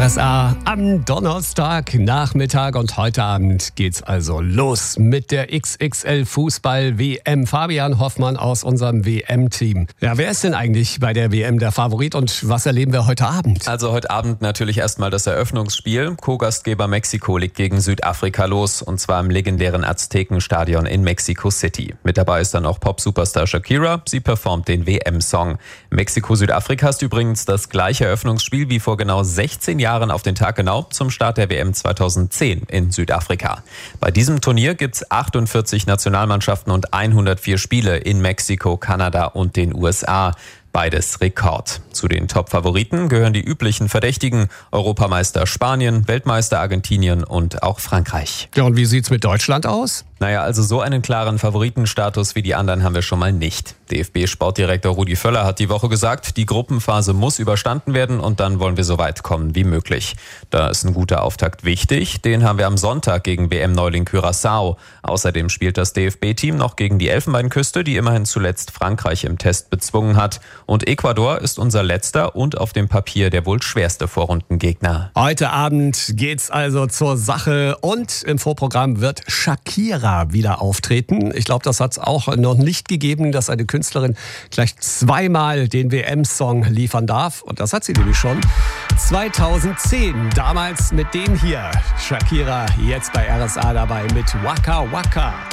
RSA am Donnerstagnachmittag und heute Abend geht's also los mit der XXL Fußball WM. Fabian Hoffmann aus unserem WM-Team. Ja, wer ist denn eigentlich bei der WM der Favorit und was erleben wir heute Abend? Also heute Abend natürlich erstmal das Eröffnungsspiel. Co-Gastgeber Mexiko legt gegen Südafrika los und zwar im legendären Aztekenstadion in Mexico City. Mit dabei ist dann auch Pop-Superstar Shakira. Sie performt den WM-Song. Mexiko-Südafrika ist übrigens das gleiche Eröffnungsspiel wie vor genau 16 Jahren auf den Tag genau zum Start der WM 2010 in Südafrika. Bei diesem Turnier gibt's 48 Nationalmannschaften und 104 Spiele in Mexiko, Kanada und den USA. Beides Rekord. Zu den Top-Favoriten gehören die üblichen Verdächtigen: Europameister Spanien, Weltmeister Argentinien und auch Frankreich. Ja, und wie sieht's mit Deutschland aus? Naja, also so einen klaren Favoritenstatus wie die anderen haben wir schon mal nicht. DFB-Sportdirektor Rudi Völler hat die Woche gesagt, die Gruppenphase muss überstanden werden und dann wollen wir so weit kommen wie möglich. Da ist ein guter Auftakt wichtig, den haben wir am Sonntag gegen WM-Neuling Curaçao. Außerdem spielt das DFB-Team noch gegen die Elfenbeinküste, die immerhin zuletzt Frankreich im Test bezwungen hat. Und Ecuador ist unser letzter und auf dem Papier der wohl schwerste Vorrundengegner. Heute Abend geht's also zur Sache und im Vorprogramm wird Shakira wieder auftreten. Ich glaube, das hat es auch noch nicht gegeben, dass eine Künstlerin gleich zweimal den WM-Song liefern darf. Und das hat sie nämlich schon 2010. Damals mit dem hier. Shakira jetzt bei RSA dabei mit Waka Waka.